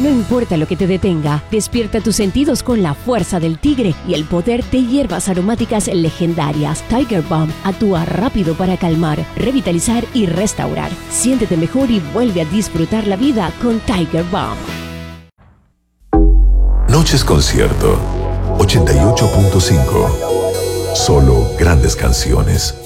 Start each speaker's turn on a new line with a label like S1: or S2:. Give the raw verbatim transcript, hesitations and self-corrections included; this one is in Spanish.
S1: No importa lo que te detenga, despierta tus sentidos con la fuerza del tigre y el poder de hierbas aromáticas legendarias. Tiger Balm actúa rápido para calmar, revitalizar y restaurar. Siéntete mejor y vuelve a disfrutar la vida con Tiger Balm.
S2: Noches Concierto ochenta y ocho punto cinco. Solo grandes canciones.